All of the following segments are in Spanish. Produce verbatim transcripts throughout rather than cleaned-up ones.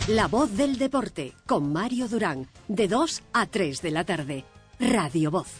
La voz del deporte, con Mario Durán, de dos a tres de la tarde. Radio Voz.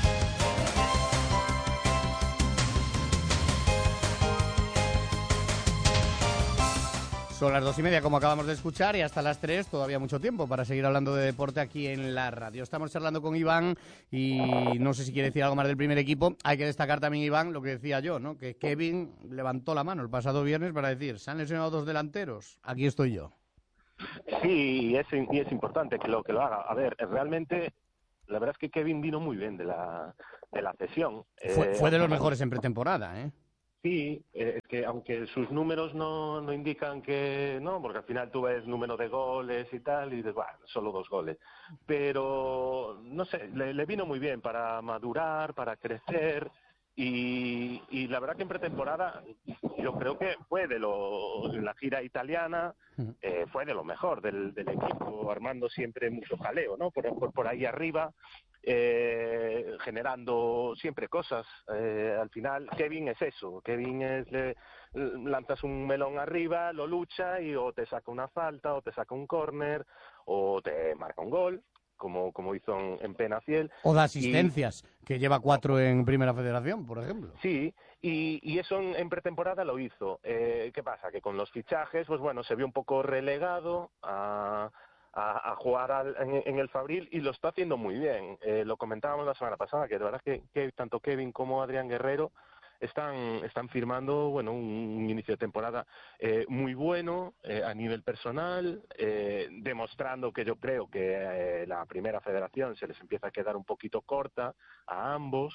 Son las dos y media, como acabamos de escuchar, y hasta las tres todavía mucho tiempo para seguir hablando de deporte aquí en la radio. Estamos charlando con Iván y no sé si quiere decir algo más del primer equipo. Hay que destacar también, Iván, lo que decía yo, ¿no? Que Kevin levantó la mano el pasado viernes para decir, se han lesionado dos delanteros, aquí estoy yo. Sí, y es, y es importante que lo, que lo haga. A ver, realmente, la verdad es que Kevin vino muy bien de la, de la cesión. Fue, eh, fue de los mejores en pretemporada, ¿eh? Sí, eh, es que aunque sus números no, no indican que no, porque al final tú ves número de goles y tal, y dices, bueno, solo dos goles. Pero, no sé, le, le vino muy bien para madurar, para crecer, y, y la verdad que en pretemporada yo creo que fue de lo, en la gira italiana, eh, fue de lo mejor del, del equipo, armando siempre mucho jaleo, ¿no? Por, por, por ahí arriba. Eh, generando siempre cosas. Eh, al final Kevin es eso, Kevin es le, lanzas un melón arriba, lo lucha y o te saca una falta o te saca un córner o te marca un gol, como, como hizo en, en Penafiel. O da asistencias, y, que lleva cuatro en Primera Federación, por ejemplo. Sí, y, y eso en, en pretemporada lo hizo. Eh, ¿Qué pasa? Que con los fichajes, pues bueno, se vio un poco relegado a A, a jugar al, en, en el Fabril y lo está haciendo muy bien. Eh, lo comentábamos la semana pasada, que de verdad que, que tanto Kevin como Adrián Guerrero están, están firmando bueno, un, un inicio de temporada eh, muy bueno eh, a nivel personal, eh, demostrando que yo creo que eh, la Primera Federación se les empieza a quedar un poquito corta a ambos.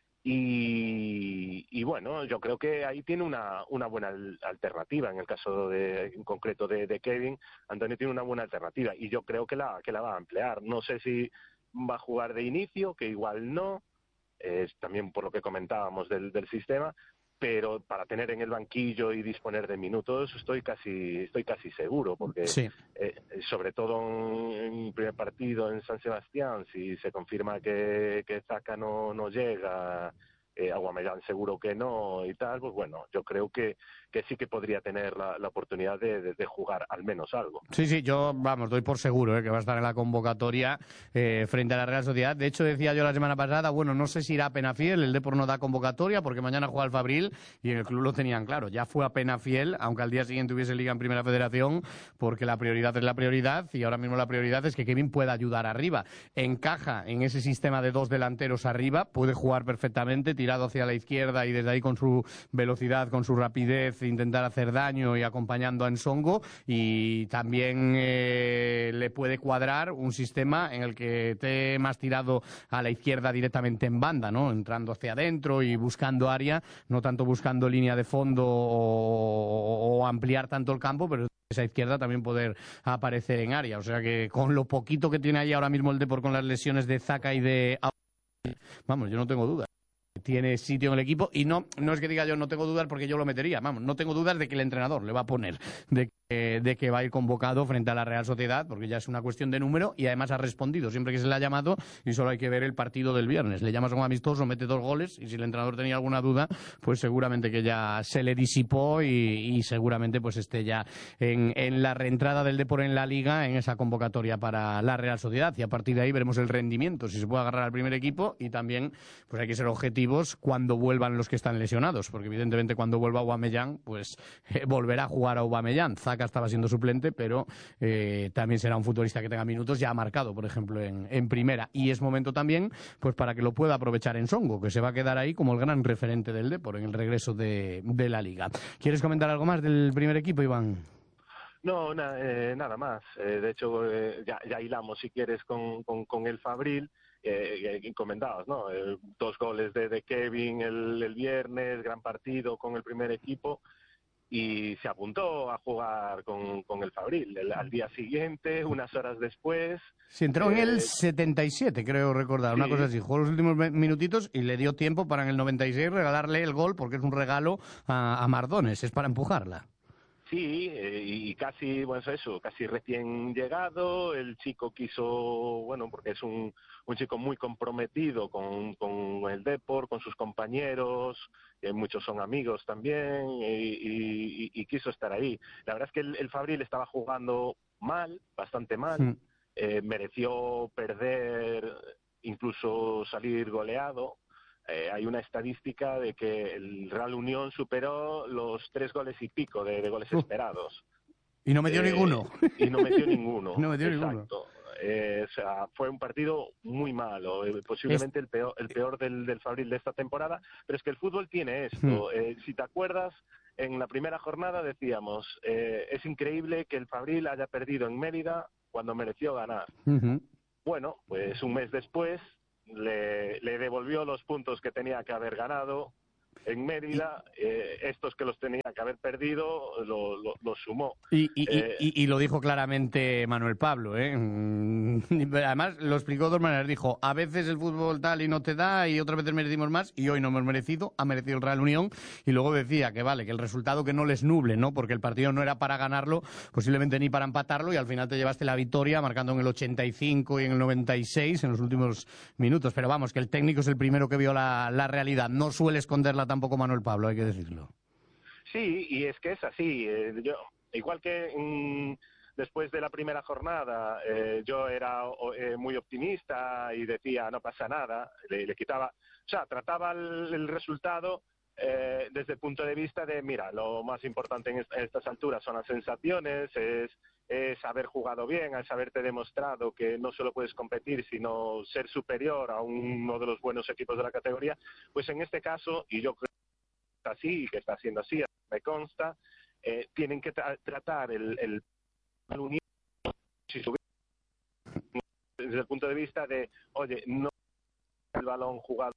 Y, y bueno, yo creo que ahí tiene una, una buena alternativa. En el caso de, en concreto de, de Kevin, Antonio tiene una buena alternativa y yo creo que la, que la va a emplear. No sé si va a jugar de inicio, que igual no, es también por lo que comentábamos del, del sistema, pero para tener en el banquillo y disponer de minutos estoy casi estoy casi seguro, porque sí. eh, sobre todo en un primer partido en San Sebastián, si se confirma que, que Zaka no, no llega, eh, Aubameyang seguro que no y tal, pues bueno, yo creo que, que sí que podría tener la, la oportunidad de, de, de jugar al menos algo. Sí, sí, yo, vamos, doy por seguro ¿eh? que va a estar en la convocatoria eh, frente a la Real Sociedad. De hecho, decía yo la semana pasada, bueno, no sé si irá a Penafiel, el Depor no da convocatoria porque mañana juega el Fabril y en el club lo tenían claro. Ya fue a Penafiel, aunque al día siguiente hubiese Liga en Primera Federación, porque la prioridad es la prioridad y ahora mismo la prioridad es que Kevin pueda ayudar arriba. Encaja en ese sistema de dos delanteros arriba, puede jugar perfectamente, tirado hacia la izquierda y desde ahí con su velocidad, con su rapidez, intentar hacer daño y acompañando a Nsongo, y también Eh, le puede cuadrar un sistema en el que esté más tirado a la izquierda directamente en banda, ¿no? Entrando hacia adentro y buscando área, no tanto buscando línea de fondo o, o ampliar tanto el campo, pero esa izquierda también poder aparecer en área. O sea que con lo poquito que tiene ahí ahora mismo el Depor con las lesiones de Zaka y de... Vamos, yo no tengo duda. Tiene sitio en el equipo y no, no es que diga yo no tengo dudas porque yo lo metería, vamos, no tengo dudas de que el entrenador le va a poner, de que, de que va a ir convocado frente a la Real Sociedad, porque ya es una cuestión de número y además ha respondido siempre que se le ha llamado y solo hay que ver el partido del viernes. Le llamas a un amistoso, mete dos goles y si el entrenador tenía alguna duda, pues seguramente que ya se le disipó y, y seguramente pues esté ya en, en la reentrada del Depor en la Liga, en esa convocatoria para la Real Sociedad, y a partir de ahí veremos el rendimiento, si se puede agarrar al primer equipo, y también pues hay que ser objetivo cuando vuelvan los que están lesionados, porque evidentemente cuando vuelva Aubameyang, pues eh, volverá a jugar a Aubameyang. Zaka estaba siendo suplente, pero eh, también será un futbolista que tenga minutos, ya ha marcado, por ejemplo, en, en primera, y es momento también pues para que lo pueda aprovechar Nsongo, que se va a quedar ahí como el gran referente del Depor en el regreso de, de la Liga. ¿Quieres comentar algo más del primer equipo, Iván? No, na, eh, nada más. Eh, de hecho, eh, ya, ya hilamos, si quieres, con, con, con el Fabril. Eh, eh, comentabas, ¿no? Eh, dos goles de, de Kevin el, el viernes, gran partido con el primer equipo, y se apuntó a jugar con, con el Fabril. El, al día siguiente, unas horas después... Se entró eh, en el setenta y siete, creo recordar, sí, una cosa así. Jugó los últimos minutitos y le dio tiempo para en el noventa y seis regalarle el gol, porque es un regalo a, a Mardones, es para empujarla. Sí, eh, y casi, bueno, eso, casi recién llegado, el chico quiso, bueno, porque es un, un chico muy comprometido con, con el Depor, con sus compañeros, eh, muchos son amigos también, y, y, y quiso estar ahí. La verdad es que el, el Fabril estaba jugando mal, bastante mal. Mm. Eh, mereció perder, incluso salir goleado. Eh, hay una estadística de que el Real Unión superó los tres goles y pico de, de goles Uh. esperados. Y no metió Eh, ninguno. Y no metió ninguno. No metió ninguno. Exacto. Eh, o sea, fue un partido muy malo, eh, Es- posiblemente el peor, el peor del, del Fabril de esta temporada, pero es que el fútbol tiene esto. Eh, si te acuerdas, en la primera jornada decíamos, eh, es increíble que el Fabril haya perdido en Mérida cuando mereció ganar. Ujú. Bueno, pues un mes después le, le devolvió los puntos que tenía que haber ganado en Mérida, eh, estos que los tenía que haber perdido, lo, lo, lo sumó. Y, y, Eh, y, y lo dijo claramente Manuel Pablo, ¿eh? Mm, Además, lo explicó de dos maneras. Dijo, a veces el fútbol tal y no te da, y otras veces merecimos más, y hoy no hemos merecido, ha merecido el Real Unión. Y luego decía que vale, que el resultado que no les nuble, ¿no? Porque el partido no era para ganarlo, posiblemente ni para empatarlo, y al final te llevaste la victoria, marcando en el ochenta y cinco y en el noventa y seis, en los últimos minutos. Pero vamos, que el técnico es el primero que vio la, la realidad. No suele esconderla tampoco Manuel Pablo, hay que decirlo. Sí, y es que es así. Eh, yo, igual que mm, después de la primera jornada, eh, yo era o, eh, muy optimista y decía no pasa nada, le, le quitaba, o sea, trataba el, el resultado eh, desde el punto de vista de, mira, lo más importante en, est en estas alturas son las sensaciones, es, es haber jugado bien, es haberte demostrado que no solo puedes competir, sino ser superior a uno de los buenos equipos de la categoría. Pues en este caso, y yo creo que está así, que está siendo así, me consta, eh, tienen que tra tratar el, el, el unión desde el punto de vista de, oye, no el balón jugado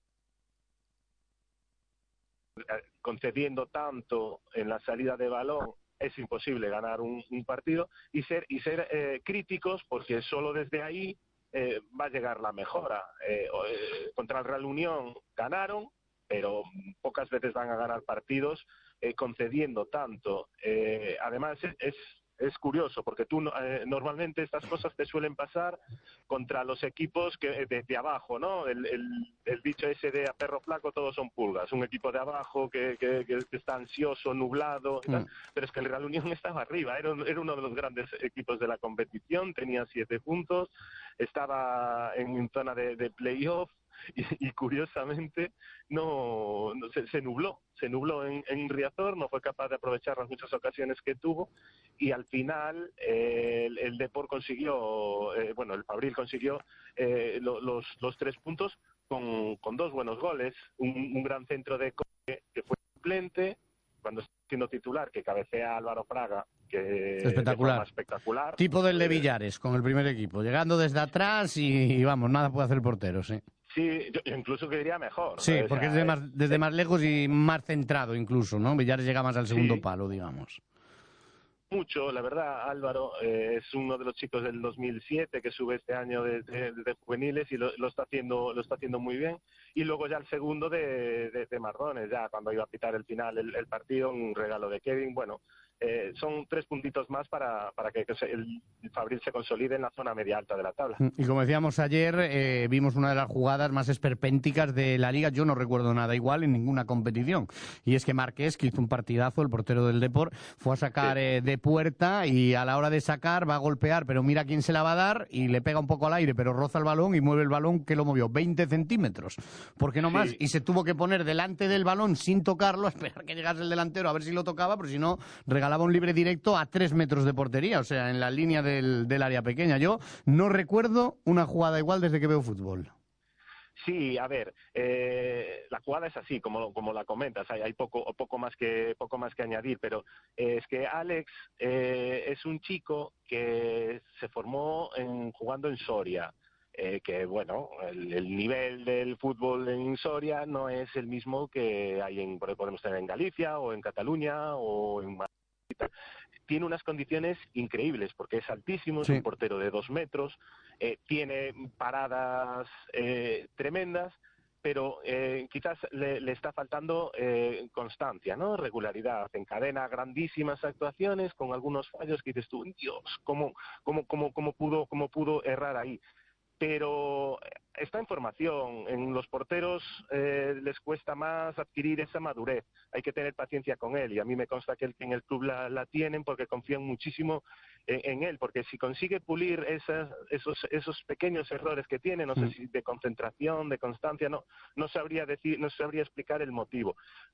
concediendo tanto en la salida de balón, es imposible ganar un, un partido, y ser y ser eh, críticos, porque solo desde ahí eh, va a llegar la mejora. Eh, eh, contra el Real Unión ganaron, pero pocas veces van a ganar partidos eh, concediendo tanto. Eh, además, es, es es curioso, porque tú eh, normalmente estas cosas te suelen pasar contra los equipos que de, de abajo, ¿no? El, el, el dicho ese de a perro flaco todos son pulgas, un equipo de abajo que, que, que está ansioso, nublado y tal. Mm. Pero es que el Real Unión estaba arriba, era, era uno de los grandes equipos de la competición, tenía siete puntos, estaba en zona de, de playoff. Y, y curiosamente no, no se, se nubló, se nubló en, en Riazor, no fue capaz de aprovechar las muchas ocasiones que tuvo, y al final eh, el, el Depor consiguió, eh, bueno, el Fabril consiguió eh, lo, los, los tres puntos con, con dos buenos goles, un, un gran centro de Coque que fue suplente, cuando está siendo titular, que cabecea Álvaro Fraga, que espectacular. de forma espectacular. Tipo del de Villares, con el primer equipo, llegando desde atrás y, y vamos, nada puede hacer el portero, sí. Sí, yo incluso que diría mejor. Sí, ¿no? porque o sea, es de más, desde eh, más lejos y más centrado incluso, ¿no? Villares llega más al segundo sí, palo, digamos. Mucho, la verdad, Álvaro eh, es uno de los chicos del dos mil siete que sube este año de, de, de juveniles y lo, lo está haciendo lo está haciendo muy bien. Y luego ya el segundo de, de, de Mardones, ya cuando iba a pitar el final el, el partido, un regalo de Kevin. Bueno, eh, son tres puntitos más para, para que el, el Fabril se consolide en la zona media alta de la tabla. Y como decíamos ayer, eh, vimos una de las jugadas más esperpénticas de la Liga. Yo no recuerdo nada igual en ninguna competición. Y es que Marqués, que hizo un partidazo, el portero del Depor, fue a sacar sí. eh, de puerta y a la hora de sacar va a golpear, pero mira quién se la va a dar y le pega un poco al aire, pero roza el balón y mueve el balón que lo movió veinte centímetros. ¿Por qué no sí. más? Y se tuvo que poner delante del balón sin tocarlo, a esperar que llegase el delantero a ver si lo tocaba, pero si no, regalaba un libre directo a tres metros de portería, o sea, en la línea del, del área pequeña. Yo no recuerdo una jugada igual desde que veo fútbol. Sí, a ver, eh, la jugada es así, como, como la comentas, hay, hay poco, poco, más que, poco más que añadir, pero eh, es que Alex eh, es un chico que se formó en, jugando en Soria, eh, que bueno, el, el nivel del fútbol en Soria no es el mismo que hay en, podemos tener en Galicia o en Cataluña o en Madrid. Tiene unas condiciones increíbles porque es altísimo, sí. es un portero de dos metros, eh, tiene paradas eh, tremendas, pero eh, quizás le, le está faltando eh, constancia, ¿no? Regularidad. Encadena grandísimas actuaciones con algunos fallos que dices tú, Dios, ¿cómo, cómo, cómo, cómo, pudo, cómo pudo errar ahí? pero está en formación. En los porteros eh, les cuesta más adquirir esa madurez. Hay que tener paciencia con él, y a mí me consta que en el club la, la tienen porque confían muchísimo en, en él, porque si consigue pulir esas, esos, esos pequeños errores que tiene, no sé si de concentración, de constancia, no, no sabría decir, no sabría explicar el motivo.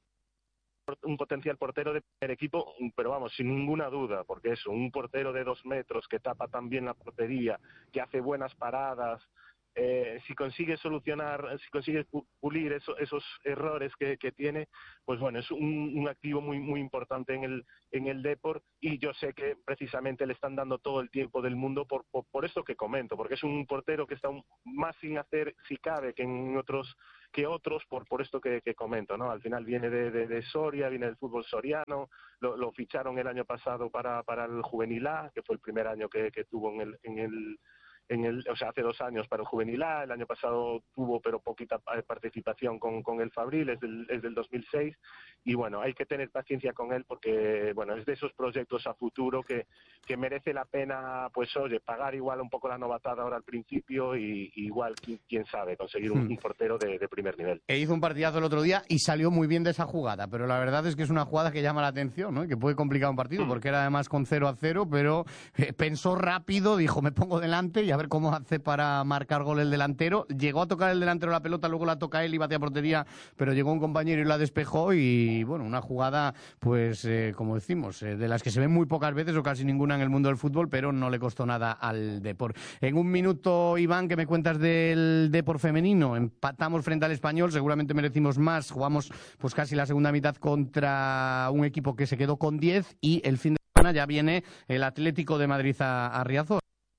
Un potencial portero de primer equipo, pero vamos, sin ninguna duda, porque eso, un portero de dos metros que tapa tan bien la portería, que hace buenas paradas, eh, si consigue solucionar, si consigue pulir eso, esos errores que, que tiene, pues bueno, es un, un activo muy muy importante en el en el Depor, y yo sé que precisamente le están dando todo el tiempo del mundo por, por, por esto que comento, porque es un portero que está un, más sin hacer, si cabe, que en otros que otros por por esto que, que comento, ¿no? Al final viene de, de, de Soria, viene del fútbol soriano, lo, lo ficharon el año pasado para para el Juvenil A, que fue el primer año que, que tuvo en el en el en el, o sea, hace dos años para el Juvenil A, el año pasado tuvo pero poquita participación con, con el Fabril, es del, es del dos mil seis, y bueno, hay que tener paciencia con él porque, bueno, es de esos proyectos a futuro que, que merece la pena, pues oye, pagar igual un poco la novatada ahora al principio y, y igual, quién, quién sabe, conseguir un, un portero de, de primer nivel. E hizo un partidazo el otro día y salió muy bien de esa jugada, pero la verdad es que es una jugada que llama la atención, ¿no? Y que puede complicar un partido, porque era además con cero a cero, pero eh, pensó rápido, dijo, me pongo delante y a ver cómo hace para marcar gol el delantero. Llegó a tocar el delantero la pelota, luego la toca él y bate a portería, pero llegó un compañero y la despejó, y bueno, una jugada, pues, eh, como decimos, eh, de las que se ven muy pocas veces o casi ninguna en el mundo del fútbol, pero no le costó nada al Depor. En un minuto, Iván, ¿qué me cuentas del Depor femenino? Empatamos frente al Español, seguramente merecimos más, jugamos pues casi la segunda mitad contra un equipo que se quedó con diez, y el fin de semana ya viene el Atlético de Madrid a, a Riazor.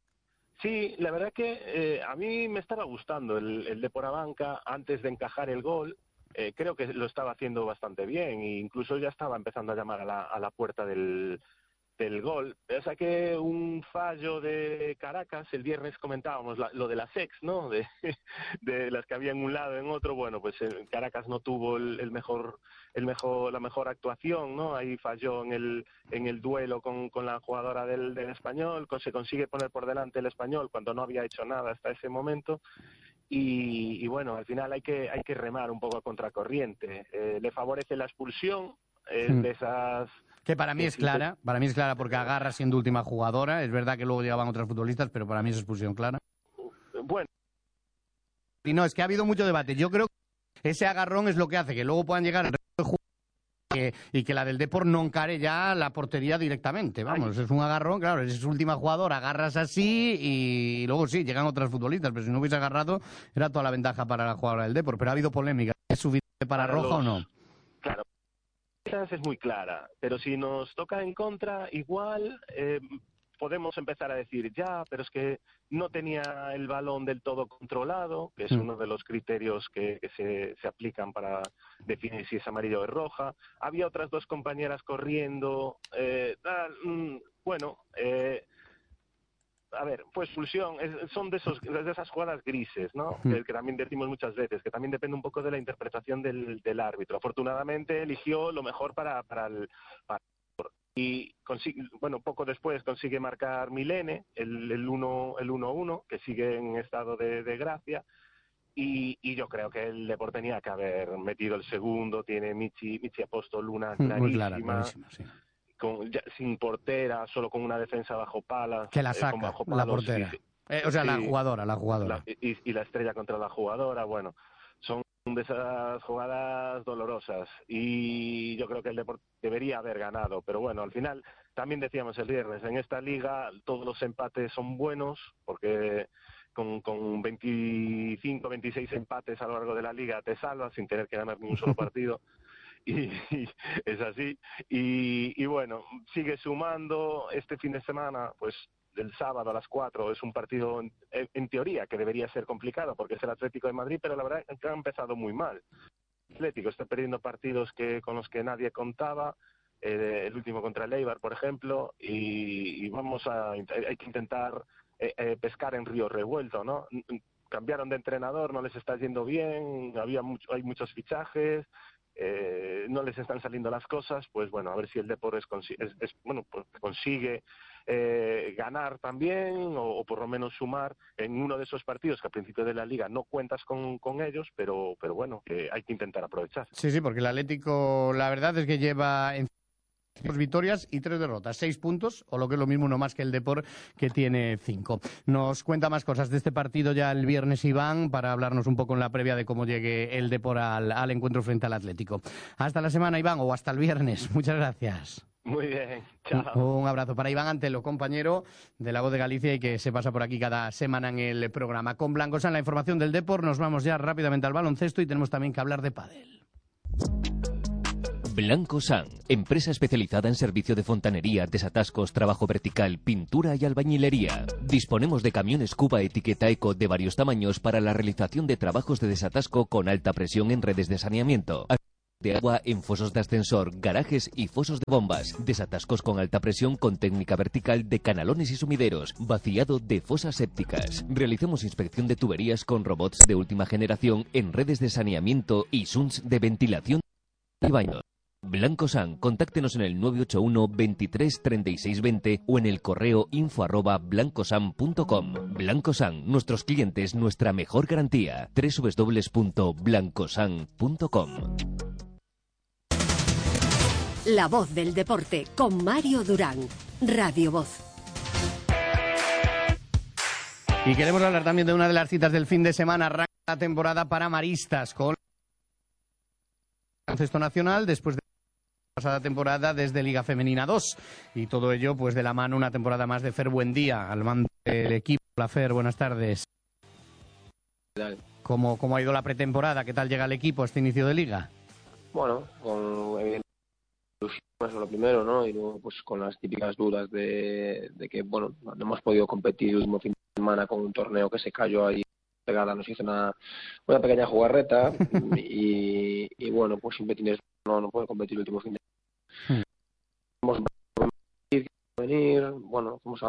Sí, la verdad que eh, a mí me estaba gustando el, el Depor Abanca antes de encajar el gol. Eh, creo que lo estaba haciendo bastante bien e incluso ya estaba empezando a llamar a la, a la puerta del, del gol. O sea que un fallo de Caracas, el viernes comentábamos la, lo de las ex, ¿no? De, de las que había en un lado en otro. Bueno, pues el Caracas no tuvo el, el mejor, el mejor, la mejor actuación, ¿no? Ahí falló en el, en el duelo con, con la jugadora del, del Español, se consigue poner por delante el Español cuando no había hecho nada hasta ese momento. Y, y bueno, al final hay que hay que remar un poco a contracorriente. Eh, le favorece la expulsión eh, Hmm. de esas... Que para mí que es sí clara, que- para mí es clara porque agarra siendo última jugadora. Es verdad que luego llegaban otras futbolistas, pero para mí es expulsión clara. Bueno, Y no, es que ha habido mucho debate. Yo creo que ese agarrón es lo que hace que luego puedan llegar el resto de jugadores que- y que la del Depor no encare ya la portería directamente. Vamos, es un agarrón, claro, es su última jugadora, agarras así y luego sí, llegan otras futbolistas, pero si no hubiese agarrado era toda la ventaja para la jugadora del Depor. Pero ha habido polémica. ¿Es suficiente para, para roja los... o no? Claro, esa es muy clara, pero si nos toca en contra, igual eh, podemos empezar a decir, ya, pero es que no tenía el balón del todo controlado, que es Mm. uno de los criterios que, que se, se aplican para definir si es amarillo o es roja. Había otras dos compañeras corriendo, eh, tal, mm, bueno... Eh, a ver, fue expulsión, es- son de esos de esas jugadas grises, ¿no? Mm. Que, que también decimos muchas veces, que también depende un poco de la interpretación del, del árbitro. Afortunadamente eligió lo mejor para, para el... para- y consigue, bueno, poco después consigue marcar Milene, el, el uno el uno uno, que sigue en estado de, de gracia, y, y yo creo que el Depor tenía que haber metido el segundo, tiene Michi, Michi ha puesto una Muy clara, clarísima, clarísima, sí. con, ya, sin portera, solo con una defensa bajo palas, Que la eh, con saca bajo la palos, y, portera. Eh, o sea, la sí, jugadora, la la- jugadora. y, y la estrella contra la jugadora, bueno, son de esas jugadas dolorosas y yo creo que el Depor debería haber ganado, pero bueno, al final también decíamos el viernes, en esta liga todos los empates son buenos porque con, con veinticinco, veintiséis empates a lo largo de la liga te salvas sin tener que ganar ni un solo partido. Y, y es así. Y, y bueno, sigue sumando este fin de semana, pues del sábado a las cuatro es un partido en, en teoría que debería ser complicado porque es el Atlético de Madrid, pero la verdad es que ha empezado muy mal. El Atlético está perdiendo partidos que con los que nadie contaba, eh, el último contra el Eibar, por ejemplo, y, y vamos a hay que intentar eh, eh, pescar en río revuelto, ¿no? Cambiaron de entrenador, no les está yendo bien, había mucho, hay muchos fichajes, eh, no les están saliendo las cosas, pues bueno, a ver si el Depor es, es, es, bueno, pues consigue eh, ganar también o, o por lo menos sumar en uno de esos partidos que al principio de la Liga no cuentas con, con ellos, pero, pero bueno, que hay que intentar aprovechar. Sí, sí, porque el Atlético, la verdad es que lleva en dos victorias y tres derrotas, seis puntos, o lo que es lo mismo, uno más que el Depor, que tiene cinco. Nos cuenta más cosas de este partido ya el viernes, Iván, para hablarnos un poco en la previa de cómo llegue el Depor al, al encuentro frente al Atlético. Hasta la semana, Iván, o hasta el viernes. Muchas gracias. Muy bien, chao. Un, un abrazo para Iván Antelo, compañero de La Voz de Galicia y que se pasa por aquí cada semana en el programa. Con Blancosan, la información del Depor, nos vamos ya rápidamente al baloncesto y tenemos también que hablar de pádel. Blancosan, empresa especializada en servicio de fontanería, desatascos, trabajo vertical, pintura y albañilería. Disponemos de camiones Cuba etiqueta Eco de varios tamaños para la realización de trabajos de desatasco con alta presión en redes de saneamiento. De agua en fosos de ascensor, garajes y fosos de bombas. Desatascos con alta presión con técnica vertical de canalones y sumideros. Vaciado de fosas sépticas. Realizamos inspección de tuberías con robots de última generación en redes de saneamiento y sunts de ventilación y baños. Blancosan, contáctenos en el nueve ocho uno, veintitrés, treinta y seis, veinte o en el correo info arroba blancosan punto com. Blancosan, nuestros clientes, nuestra mejor garantía. doble u doble u doble u punto blancosan punto com. La voz del deporte con Mario Durán. Radio Voz. Y queremos hablar también de una de las citas del fin de semana. Arranca la temporada para maristas con el baloncesto nacional después de pasada temporada desde Liga Femenina dos y todo ello pues de la mano una temporada más de Fer Buendía al mando del equipo. Hola Fer, buenas tardes. ¿Cómo, cómo ha ido la pretemporada? ¿Qué tal llega el equipo a este inicio de Liga? Bueno, con eso es lo primero, ¿no? Y luego pues con las típicas dudas de, de que bueno, no hemos podido competir el último fin de semana con un torneo que se cayó ahí pegada, nos hizo una, una pequeña jugarreta y, y bueno, pues siempre tienes no, no puede competir el último fin de semana. Hmm. Vamos a venir, bueno, vamos a